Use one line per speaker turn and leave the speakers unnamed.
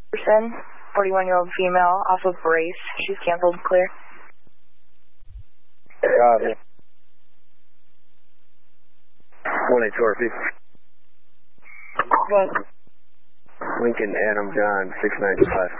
person, 41-year-old female, off of Brace. She's canceled, clear.
Copy. 1-8-2-RP.
What?
Lincoln Adam John 6925.